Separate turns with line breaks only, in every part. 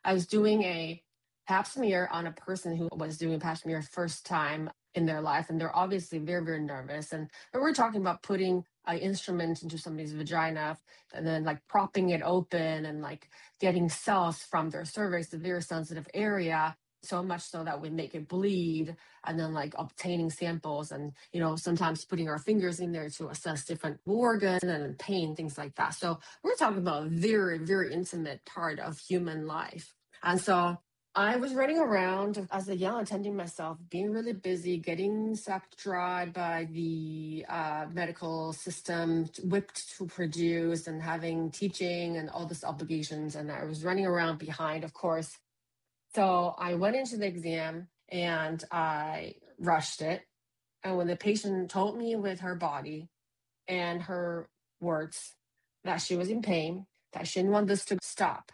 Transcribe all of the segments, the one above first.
I was doing a pap smear on a person who was doing a pap smear first time in their life, and they're obviously very, very nervous. And we're talking about putting an instrument into somebody's vagina and then like propping it open and like getting cells from their cervix, a very sensitive area, so much so that we make it bleed, and then like obtaining samples and, sometimes putting our fingers in there to assess different organs and pain, things like that. So we're talking about a very, very intimate part of human life. And so I was running around as a young attending myself, being really busy, getting sucked dry by the medical system, whipped to produce, and having teaching and all these obligations. And I was running around behind, of course. So I went into the exam and I rushed it. And when the patient told me with her body and her words that she was in pain, that she didn't want this to stop,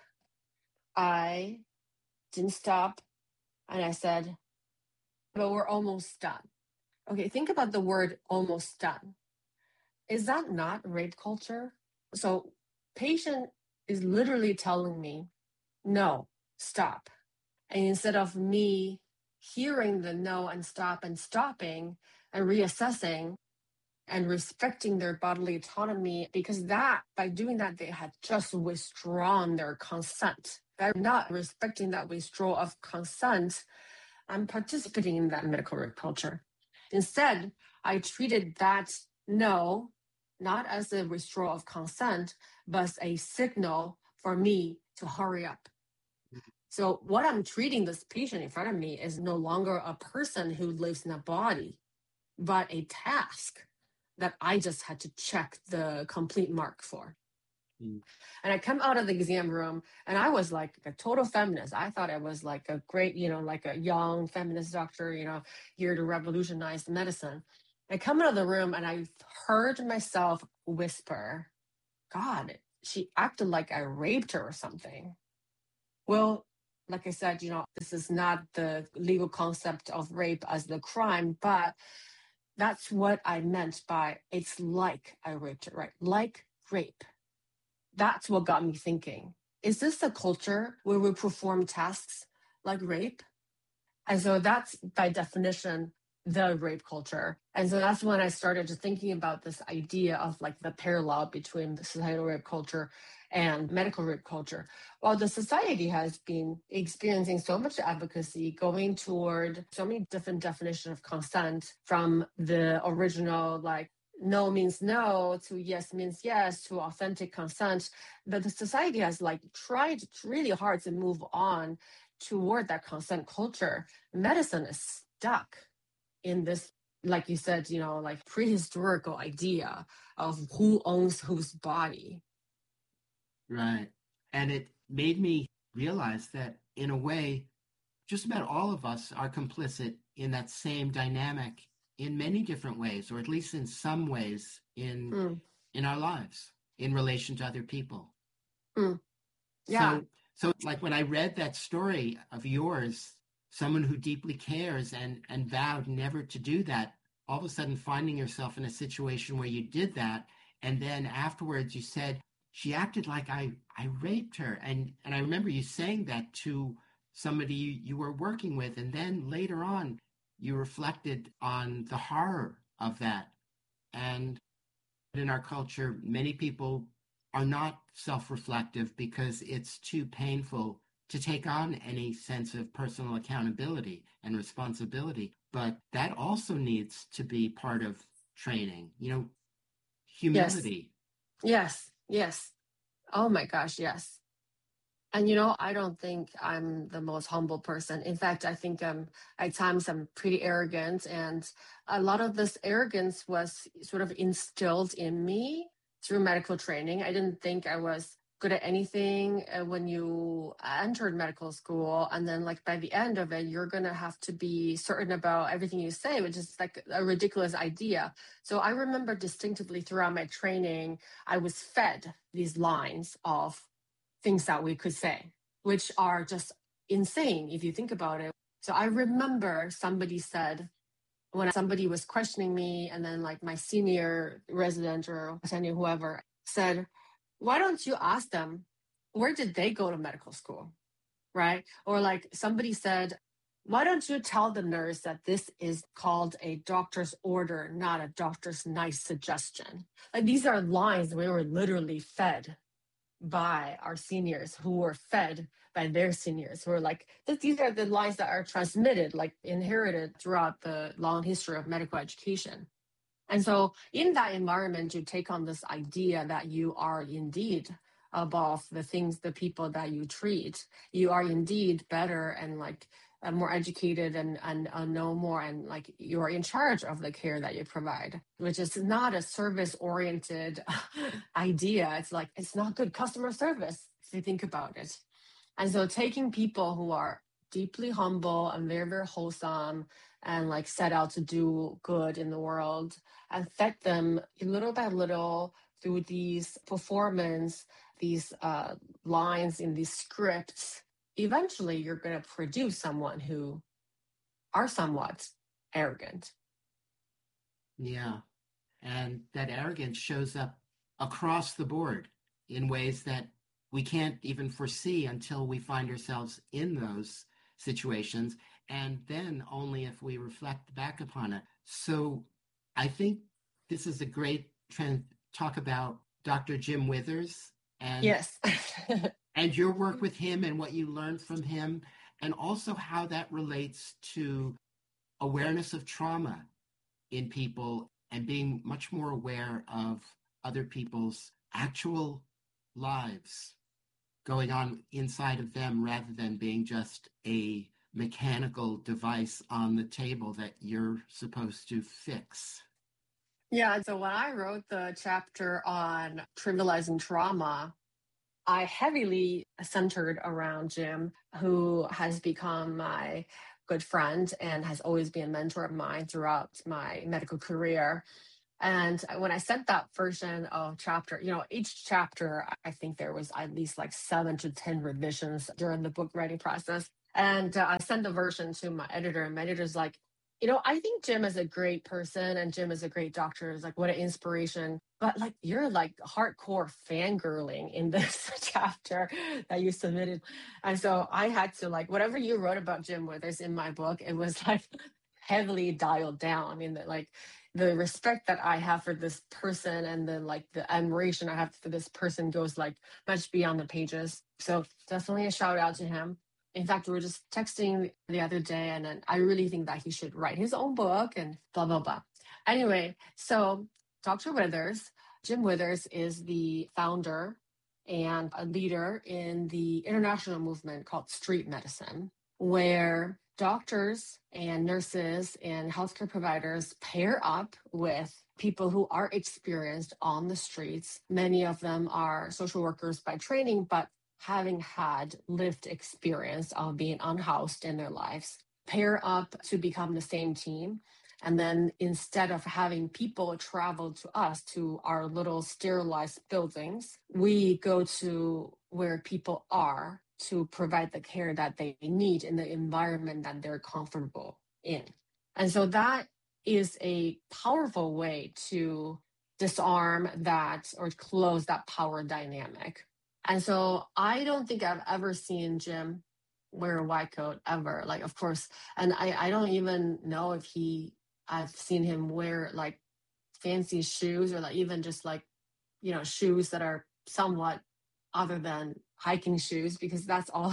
I didn't stop. And I said, but we're almost done. Okay, think about the word almost done. Is that not rape culture? So patient is literally telling me, no, stop. And instead of me hearing the no and stop and stopping and reassessing and respecting their bodily autonomy, because that by doing that, they had just withdrawn their consent. By not respecting that withdrawal of consent, I'm participating in that medical rape culture. Instead, I treated that no, not as a withdrawal of consent, but as a signal for me to hurry up. So what I'm treating this patient in front of me is no longer a person who lives in a body, but a task that I just had to check the complete mark for. And I come out of the exam room and I was like a total feminist. I thought I was like a great, like a young feminist doctor, here to revolutionize medicine. I come out of the room and I heard myself whisper, God, she acted like I raped her or something. Well, like I said, this is not the legal concept of rape as the crime, but that's what I meant by it's like I raped her, right? Like rape. That's what got me thinking. Is this a culture where we perform tasks like rape? And so that's by definition the rape culture. And so that's when I started just thinking about this idea of like the parallel between the societal rape culture and medical rape culture. While the society has been experiencing so much advocacy, going toward so many different definitions of consent, from the original like no means no to yes means yes to authentic consent, but the society has like tried really hard to move on toward that consent culture. Medicine is stuck in this, like you said, like prehistorical idea of who owns whose body.
Right. And it made me realize that in a way, just about all of us are complicit in that same dynamic in many different ways, or at least in some ways in our lives in relation to other people.
Yeah.
So like when I read that story of yours, someone who deeply cares and vowed never to do that, all of a sudden finding yourself in a situation where you did that, and then afterwards you said, she acted like I raped her. And I remember you saying that to somebody you were working with, and then later on you reflected on the horror of that. And in our culture, many people are not self-reflective because it's too painful to take on any sense of personal accountability and responsibility. But that also needs to be part of training, humility.
Yes. Oh my gosh, yes. And I don't think I'm the most humble person. In fact, I think at times I'm pretty arrogant, and a lot of this arrogance was sort of instilled in me through medical training. I didn't think I was good at anything when you entered medical school, and then like by the end of it, you're going to have to be certain about everything you say, which is like a ridiculous idea. So I remember distinctively throughout my training, I was fed these lines of things that we could say, which are just insane if you think about it. So I remember somebody said, when somebody was questioning me, and then like my senior resident or attending, whoever, said, why don't you ask them, where did they go to medical school? right? Or like somebody said, why don't you tell the nurse that this is called a doctor's order, not a doctor's nice suggestion? Like these are lines we were literally fed by our seniors who were fed by their seniors who are like, these are the lines that are transmitted, like inherited throughout the long history of medical education. And so in that environment, you take on this idea that you are indeed above the things, the people that you treat. You are indeed better and like more educated and know more, and like you're in charge of the care that you provide, which is not a service oriented idea. It's like, it's not good customer service if you think about it. And so taking people who are deeply humble and very, very wholesome and like set out to do good in the world and fed them little by little through these performance, these lines in these scripts, eventually you're going to produce someone who are somewhat arrogant.
Yeah. And that arrogance shows up across the board in ways that we can't even foresee until we find ourselves in those situations, and then only if we reflect back upon it. So I think this is a great trend. Talk about Dr. Jim Withers and
Yes.
and your work with him and what you learned from him, and also how that relates to awareness of trauma in people and being much more aware of other people's actual lives going on inside of them rather than being just a mechanical device on the table that you're supposed to fix.
Yeah. So when I wrote the chapter on trivializing trauma, I heavily centered around Jim, who has become my good friend and has always been a mentor of mine throughout my medical career. And when I sent that version of chapter, each chapter, I think there was at least like 7 to 10 revisions during the book writing process. And I sent the version to my editor, and my editor's like, I think Jim is a great person and Jim is a great doctor. It's like, what an inspiration. But like, you're like hardcore fangirling in this chapter that you submitted. And so I had to like, whatever you wrote about Jim Withers in my book, it was like heavily dialed down. I mean, that like the respect that I have for this person and then like the admiration I have for this person goes like much beyond the pages. So definitely a shout out to him. In fact, we were just texting the other day, and then I really think that he should write his own book and blah, blah, blah. Anyway, so Dr. Withers, Jim Withers is the founder and a leader in the international movement called street medicine, where doctors and nurses and healthcare providers pair up with people who are experienced on the streets. Many of them are social workers by training, but having had lived experience of being unhoused in their lives, pair up to become the same team. And then instead of having people travel to us, to our little sterilized buildings, we go to where people are to provide the care that they need in the environment that they're comfortable in. And so that is a powerful way to disarm that or close that power dynamic. And so I don't think I've ever seen Jim wear a white coat ever. Like, of course, and I don't even know if I've seen him wear like fancy shoes or like even just like, shoes that are somewhat other than hiking shoes, because that's all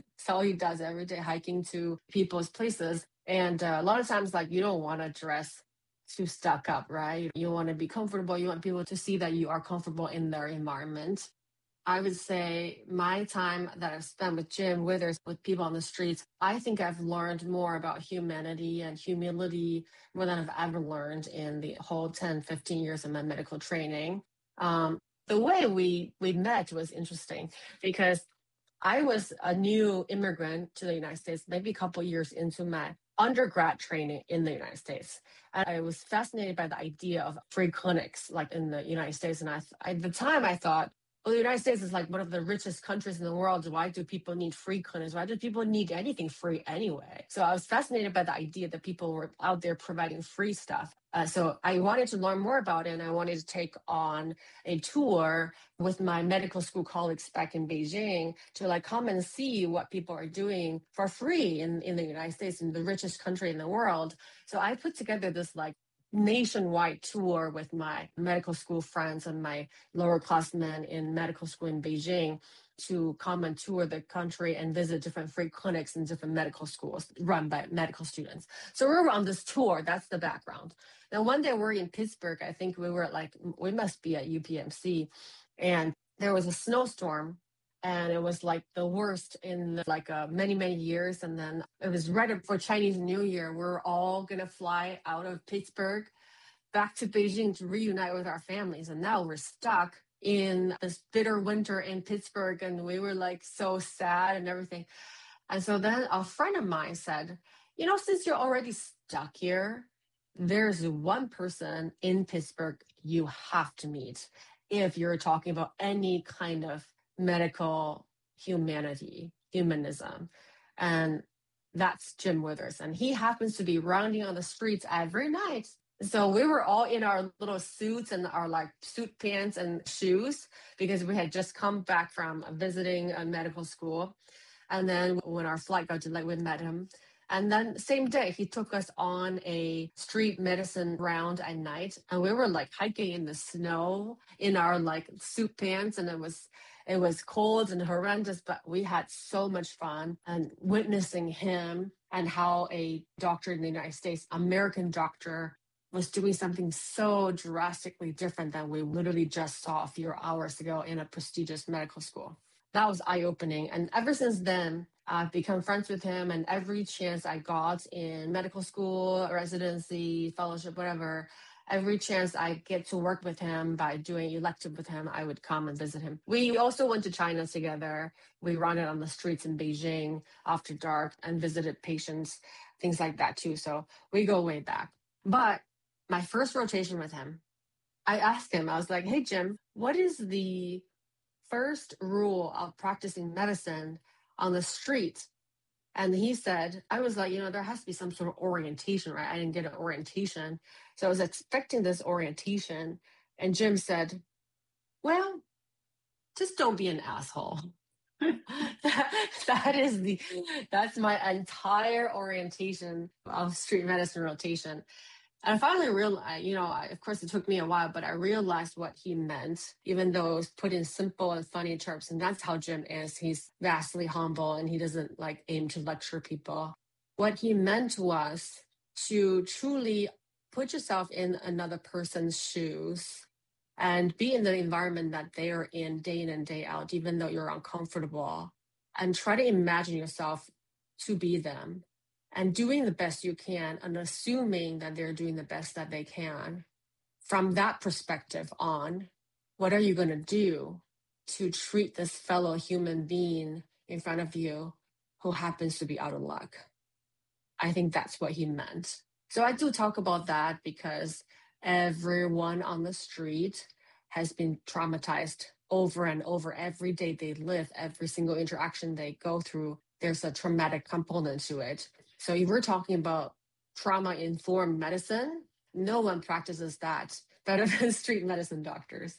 he does every day, hiking to people's places. And a lot of times, like, you don't want to dress too stuck up, right? You want to be comfortable. You want people to see that you are comfortable in their environment. I would say my time that I've spent with Jim Withers, with people on the streets, I think I've learned more about humanity and humility more than I've ever learned in the whole 10, 15 years of my medical training. The way we met was interesting because I was a new immigrant to the United States, maybe a couple years into my undergrad training in the United States. And I was fascinated by the idea of free clinics like in the United States. And at the time I thought, well, the United States is like one of the richest countries in the world. Why do people need free clinics? Why do people need anything free anyway? So I was fascinated by the idea that people were out there providing free stuff. So I wanted to learn more about it, and I wanted to take on a tour with my medical school colleagues back in Beijing to like come and see what people are doing for free in the United States, in the richest country in the world. So I put together this like nationwide tour with my medical school friends and my lower classmen in medical school in Beijing to come and tour the country and visit different free clinics in different medical schools run by medical students. So we were on this tour. That's the background. Now, one day we're in Pittsburgh. I think we must be at UPMC. And there was a snowstorm. And it was like the worst in many, many years. And then it was right up for Chinese New Year. We're all going to fly out of Pittsburgh back to Beijing to reunite with our families. And now we're stuck in this bitter winter in Pittsburgh. And we were like so sad and everything. And so then a friend of mine said, since you're already stuck here, there's one person in Pittsburgh you have to meet if you're talking about any kind of medical humanism. And that's Jim Withers. And he happens to be rounding on the streets every night. So we were all in our little suits and our like suit pants and shoes because we had just come back from visiting a medical school. And then when our flight got delayed, we met him. And then same day, he took us on a street medicine round at night. And we were like hiking in the snow in our like suit pants. And it was cold and horrendous, but we had so much fun and witnessing him and how a doctor in the United States, American doctor, was doing something so drastically different than we literally just saw a few hours ago in a prestigious medical school. That was eye-opening. And ever since then, I've become friends with him, and every chance I got in medical school, residency, fellowship, whatever, every chance I get to work with him by doing elective with him, I would come and visit him. We also went to China together. We ran it on the streets in Beijing after dark and visited patients, things like that too. So we go way back. But my first rotation with him, I asked him, I was like, hey, Jim, what is the first rule of practicing medicine on the street? And he said, I was like, there has to be some sort of orientation, right? I didn't get an orientation. So I was expecting this orientation. And Jim said, well, just don't be an asshole. That's my entire orientation of street medicine rotation. And I finally realized, of course it took me a while, but I realized what he meant, even though it was put in simple and funny terms. And that's how Jim is. He's vastly humble and he doesn't like aim to lecture people. What he meant was to truly put yourself in another person's shoes and be in the environment that they are in and day out, even though you're uncomfortable, and try to imagine yourself to be them. And doing the best you can and assuming that they're doing the best that they can. From that perspective on, what are you going to do to treat this fellow human being in front of you who happens to be out of luck? I think that's what he meant. So I do talk about that because everyone on the street has been traumatized over and over. Every day they live, every single interaction they go through, there's a traumatic component to it. So if we're talking about trauma-informed medicine, no one practices that better than street medicine doctors.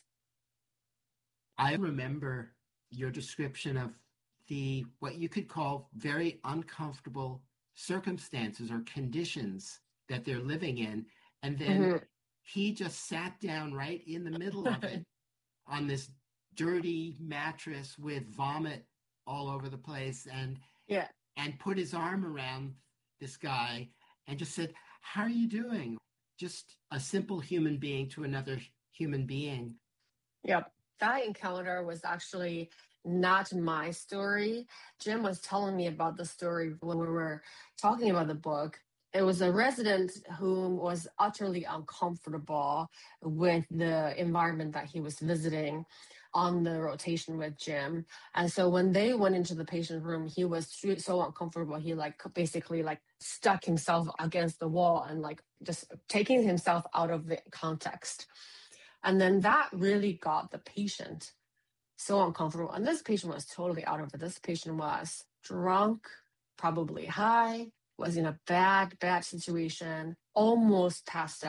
I remember your description of what you could call very uncomfortable circumstances or conditions that they're living in. And then he just sat down right in the middle of it on this dirty mattress with vomit all over the place and put his arm around this guy and just said, how are you doing? Just a simple human being to another human being.
Yep. That encounter was actually not my story. Jim was telling me about the story when we were talking about the book. It was a resident who was utterly uncomfortable with the environment that he was visiting on the rotation with Jim. And so when they went into the patient room, he was so uncomfortable. He basically stuck himself against the wall and just taking himself out of the context. And then that really got the patient so uncomfortable. And this patient was totally out of it. This patient was drunk, probably high, was in a bad situation, almost passed out.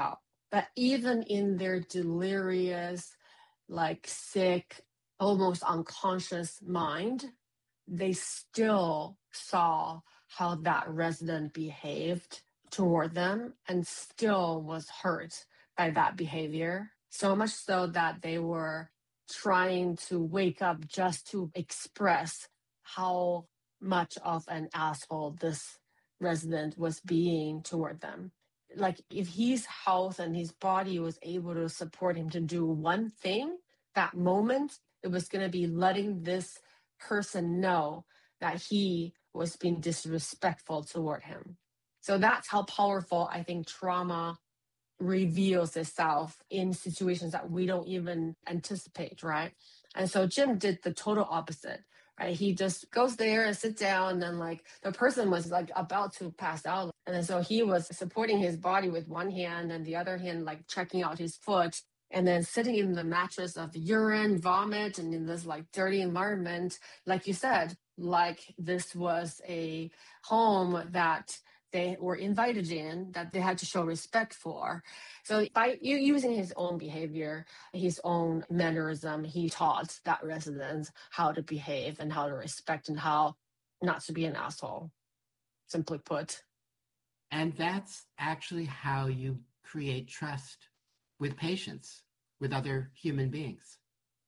But even in their delirious, like sick, almost unconscious mind, they still saw how that resident behaved toward them and still was hurt by that behavior. So much so that they were trying to wake up just to express how much of an asshole this resident was being toward them. Like if his health and his body was able to support him to do one thing, that moment, it was going to be letting this person know that he was being disrespectful toward him. So that's how powerful I think trauma reveals itself in situations that we don't even anticipate, right? And so Jim did the total opposite, right? He just goes there and sits down, and then like the person was like about to pass out. And then so he was supporting his body with one hand and the other hand like checking out his foot, and then sitting in the mattress of urine, vomit, and in this like dirty environment, like you said, like this was a home that they were invited in, that they had to show respect for. So by using his own behavior, his own mannerism, he taught that residents how to behave and how to respect and how not to be an asshole, simply put.
And that's actually how you create trust with patients, with other human beings.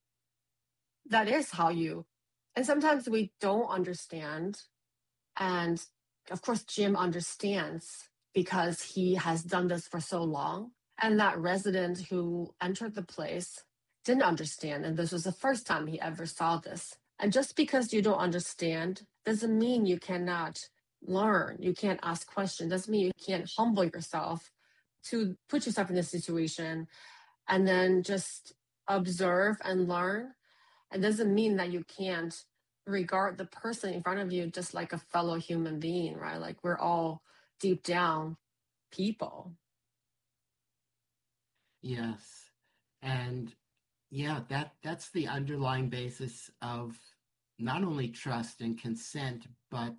That is how you, and sometimes we don't understand. And of course, Jim understands because he has done this for so long. And that resident who entered the place didn't understand. And this was the first time he ever saw this. And just because you don't understand doesn't mean you cannot learn. You can't ask questions. Doesn't mean you can't humble yourself to put yourself in this situation and then just observe and learn. It doesn't mean that you can't regard the person in front of you just like a fellow human being, right? Like we're all deep down people.
Yes. And yeah, that's the underlying basis of not only trust and consent, but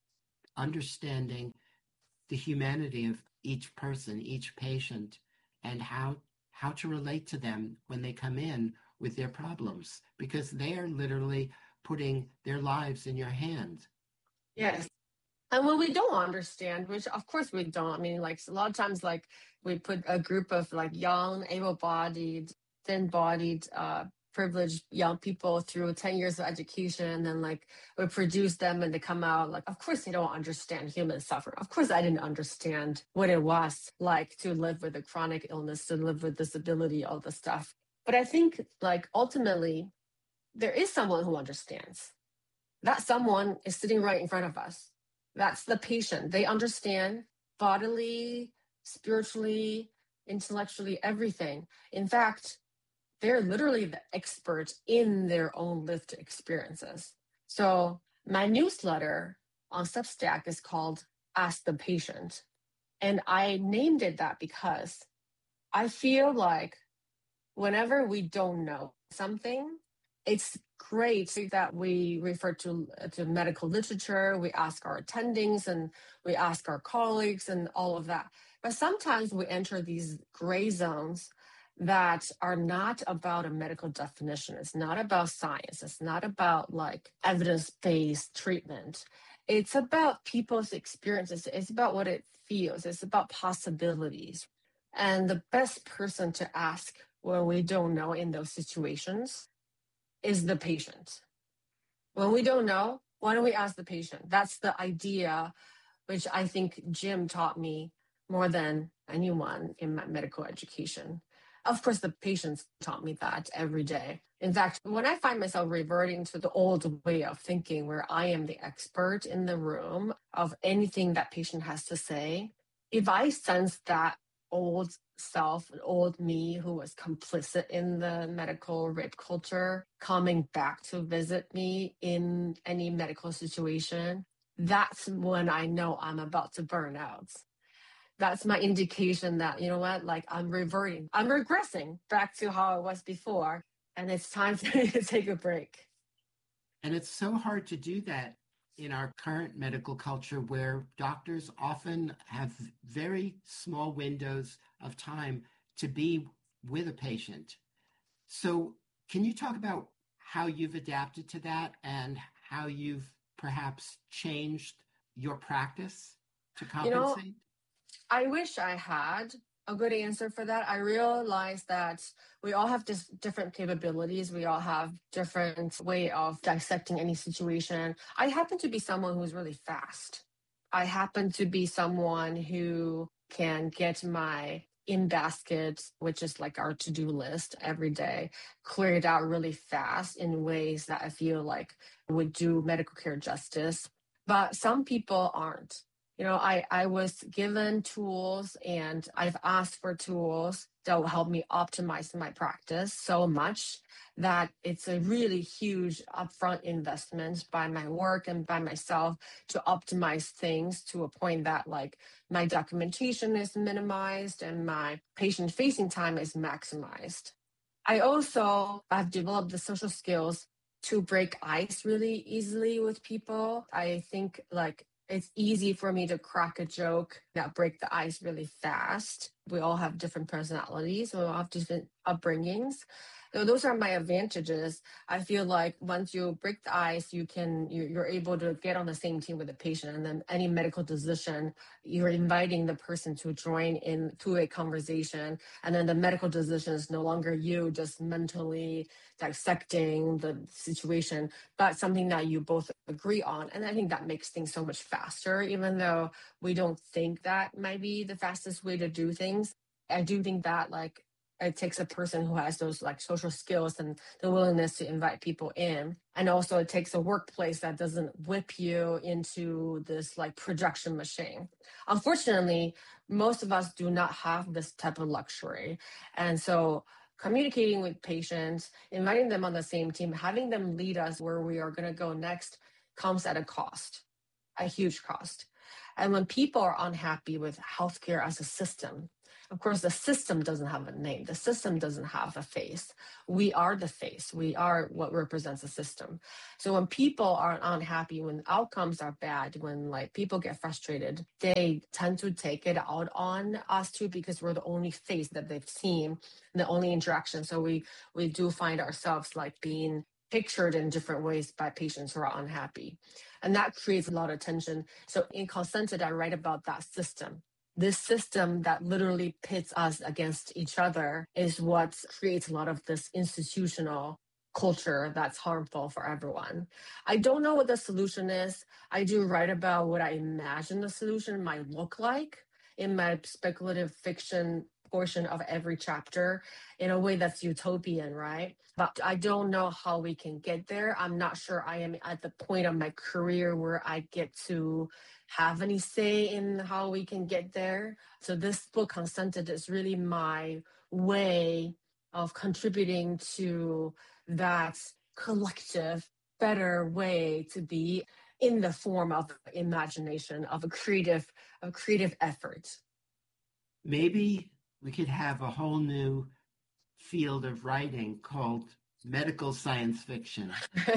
understanding the humanity of each person, each patient, and how to relate to them when they come in with their problems, because they are literally putting their lives in your hands.
Yes. And when we don't understand, which of course we don't, I mean, like a lot of times, like we put a group of like young, able-bodied, thin-bodied, privileged young people through 10 years of education, and like we produce them and they come out like, of course they don't understand human suffering. Of course I didn't understand what it was like to live with a chronic illness, to live with disability, all the stuff. But I think like ultimately there is someone who understands. That someone is sitting right in front of us. That's the patient. They understand bodily, spiritually, intellectually, everything. In fact, they're literally the expert in their own lived experiences. So my newsletter on Substack is called Ask the Patient. And I named it that because I feel like whenever we don't know something, it's great that we refer to medical literature, we ask our attendings and we ask our colleagues and all of that. But sometimes we enter these gray zones that are not about a medical definition. It's not about science. It's not about like evidence-based treatment. It's about people's experiences. It's about what it feels. It's about possibilities. And the best person to ask when we don't know in those situations is the patient. When we don't know, why don't we ask the patient? That's the idea, which I think Jim taught me more than anyone in my medical education. Of course, the patients taught me that every day. In fact, when I find myself reverting to the old way of thinking where I am the expert in the room of anything that patient has to say, if I sense that old self, old me who was complicit in the medical rape culture coming back to visit me in any medical situation, that's when I know I'm about to burn out. That's my indication that, you know what, like I'm regressing back to how I was before, and it's time for me to take a break.
And it's so hard to do that in our current medical culture where doctors often have very small windows of time to be with a patient. So can you talk about how you've adapted to that and how you've perhaps changed your practice to
You know,
compensate?
I wish I had a good answer for that. I realize that we all have different capabilities. We all have different way of dissecting any situation. I happen to be someone who's really fast. I happen to be someone who can get my in basket, which is like our to-do list every day, clear it out really fast in ways that I feel like would do medical care justice. But some people aren't. I was given tools and I've asked for tools that will help me optimize my practice so much that it's a really huge upfront investment by my work and by myself to optimize things to a point that like my documentation is minimized and my patient facing time is maximized. I've developed the social skills to break ice really easily with people. I think like it's easy for me to crack a joke that break the ice really fast. We all have different personalities. We all have different upbringings. So those are my advantages. I feel like once you break the ice, you're able to get on the same team with the patient, and then any medical decision, you're inviting the person to join into a conversation, and then the medical decision is no longer you just mentally dissecting the situation, but something that you both agree on. And I think that makes things so much faster, even though we don't think that might be the fastest way to do things. I do think that like it takes a person who has those like social skills and the willingness to invite people in. And also it takes a workplace that doesn't whip you into this like projection machine. Unfortunately, most of us do not have this type of luxury. And so communicating with patients, inviting them on the same team, having them lead us where we are going to go next comes at a cost, a huge cost. And when people are unhappy with healthcare as a system, of course, the system doesn't have a name. The system doesn't have a face. We are the face. We are what represents the system. So when people are unhappy, when outcomes are bad, when like people get frustrated, they tend to take it out on us too, because we're the only face that they've seen, the only interaction. So we do find ourselves like being pictured in different ways by patients who are unhappy. And that creates a lot of tension. So in Consented, I write about that system. This system that literally pits us against each other is what creates a lot of this institutional culture that's harmful for everyone. I don't know what the solution is. I do write about what I imagine the solution might look like in my speculative fiction portion of every chapter in a way that's utopian, right? But I don't know how we can get there. I'm not sure I am at the point of my career where I get to have any say in how we can get there. So this book, Consented, is really my way of contributing to that collective, better way to be in the form of imagination, of a creative effort.
Maybe we could have a whole new field of writing called medical science fiction.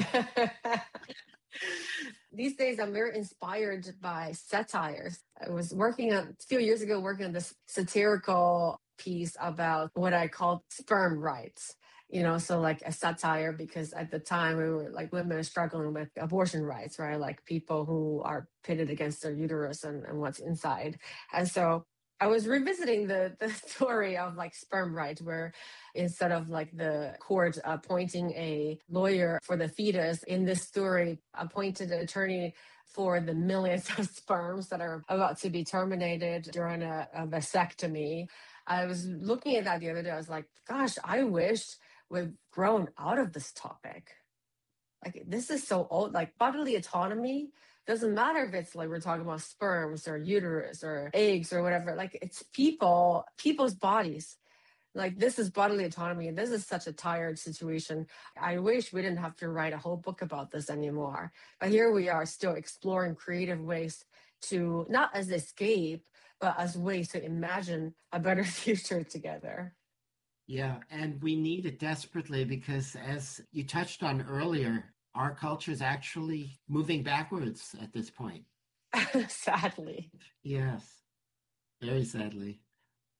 These days, I'm very inspired by satires. I was a few years ago, working on this satirical piece about what I call sperm rights. So like a satire, because at the time we were like women struggling with abortion rights, right? Like people who are pitted against their uterus and what's inside. And so I was revisiting the story of like sperm rights, where instead of like the court appointing a lawyer for the fetus, in this story, appointed an attorney for the millions of sperms that are about to be terminated during a vasectomy. I was looking at that the other day. I was like, gosh, I wish we've grown out of this topic. Like, this is so old. Like, bodily autonomy doesn't matter if it's like we're talking about sperms or uterus or eggs or whatever. Like, it's people's bodies. Like, this is bodily autonomy, and this is such a tired situation. I wish we didn't have to write a whole book about this anymore. But here we are, still exploring creative ways to, not as escape, but as ways to imagine a better future together.
Yeah, and we need it desperately because, as you touched on earlier, our culture is actually moving backwards at this point.
Sadly.
Yes, very sadly.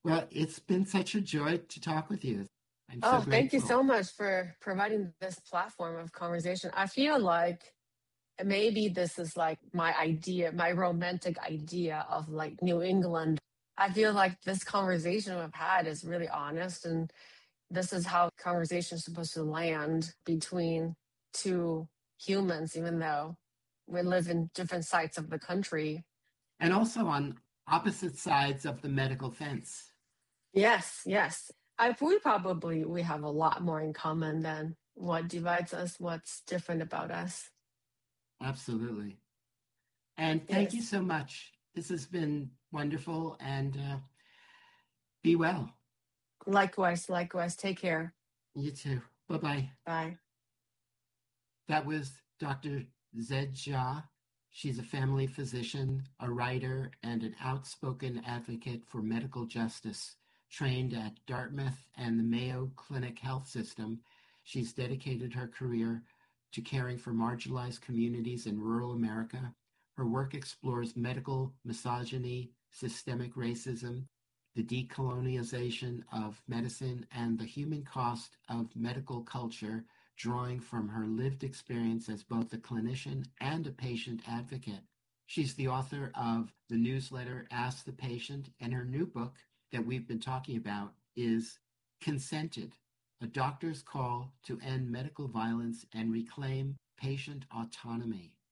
Well, it's been such a joy to talk with you. I'm so
Oh, thank you
grateful.
so much for providing this platform of conversation. I feel like maybe this is like my idea, my romantic idea of like New England. I feel like this conversation we've had is really honest, and this is how conversation is supposed to land between two humans, even though we live in different sides of the country.
And also on opposite sides of the medical fence.
Yes, yes. We have a lot more in common than what divides us, what's different about us.
Absolutely. And thank you
Yes.
so much. This has been wonderful, and be well.
Likewise, likewise. Take care.
You too. Bye bye.
Bye.
That was Dr. Zed Jha. She's a family physician, a writer, and an outspoken advocate for medical justice. Trained at Dartmouth and the Mayo Clinic Health System, she's dedicated her career to caring for marginalized communities in rural America. Her work explores medical misogyny, systemic racism, the decolonization of medicine, and the human cost of medical culture, drawing from her lived experience as both a clinician and a patient advocate. She's the author of the newsletter Ask the Patient, and her new book that we've been talking about is Consented, a doctor's call to end medical violence and reclaim patient autonomy.